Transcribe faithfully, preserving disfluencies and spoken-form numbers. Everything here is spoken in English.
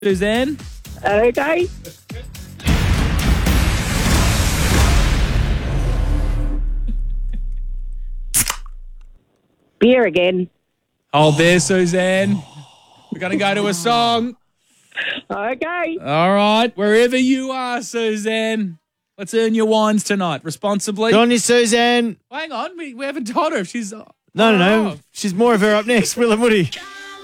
Suzanne. Okay. Beer again. Hold there, Suzanne. We're going to go to a song. Okay. All right. Wherever you are, Suzanne, let's earn your wines tonight responsibly. Good on you, Suzanne. Hang on. We, we haven't told her if she's... No, no, no. She's more of her up next. Will and Woody.